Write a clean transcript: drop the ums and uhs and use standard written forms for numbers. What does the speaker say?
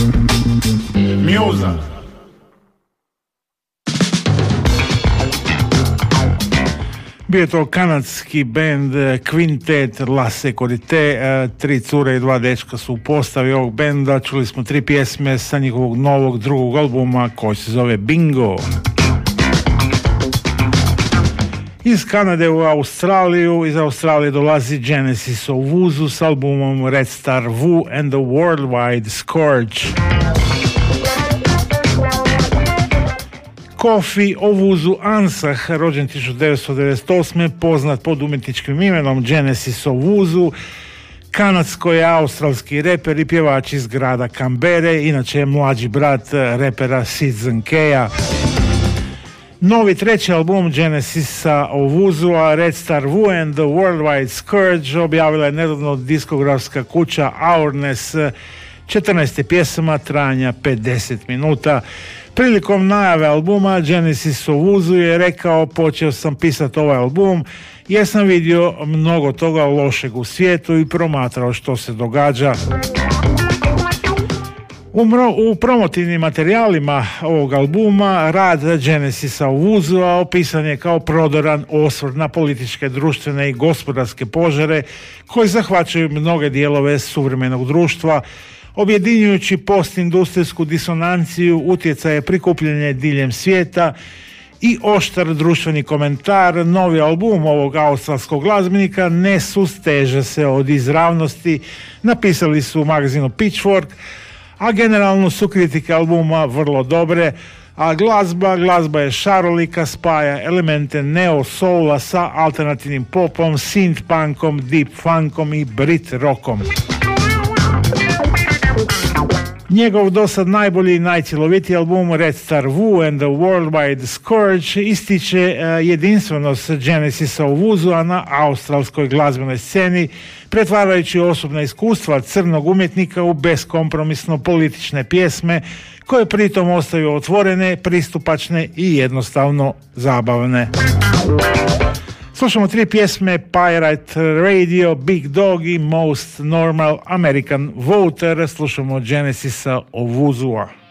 Mjuza. Bio je to kanadski band Quintet La Securite, 3 cure i 2 dečka su u postavi ovog benda. Čuli smo 3 pjesme sa njihovog novog drugog albuma koji se zove Bingo. Iz Kanade u Australiju, iz Australije dolazi Genesis Owusu s albumom Red Star Wu and the Worldwide Scourge. Kofi Owusu Ansah, rođen 1998. poznat pod umjetničkim imenom Genesis Owusu, kanadsko-australski reper i pjevač iz grada Canberre, inače je mlađi brat repera Citizen K-a. Novi treći album Genesisa Owusua, Red Star Wu and the Worldwide Scourge, objavila je nedavno diskografska kuća Ourness, 14 pjesama trajanja 50 minuta. Prilikom najave albuma Genesis Owusu je rekao: počeo sam pisati ovaj album jer sam vidio mnogo toga lošeg u svijetu i promatrao što se događa. U promotivnim materijalima ovog albuma rad Genesisa Owusua opisan je kao prodoran osvrt na političke, društvene i gospodarske požare koji zahvaćaju mnoge dijelove suvremenog društva, objedinjujući postindustrijsku disonanciju, utjecaje prikupljanja diljem svijeta i oštar društveni komentar. Novi album ovog australskog glazbenika ne susteže se od izravnosti, napisali su u magazinu Pitchfork, a generalno su kritike albuma vrlo dobre, a glazba je šarolika, spaja elemente neo-soula sa alternativnim popom, synth-punkom, deep-funkom i brit-rockom. Njegov dosad najbolji i najcjelovitiji album Red Star Wu and the Worldwide Scourge ističe jedinstvenost Genesisa Owusua na australskoj glazbenoj sceni, pretvarajući osobna iskustva crnog umjetnika u beskompromisno politične pjesme koje pritom ostaju otvorene, pristupačne i jednostavno zabavne. Slušamo 3 pjesme: Pirate Radio, Big Dog i Most Normal American Voter. Slušamo Genesisa Owusua.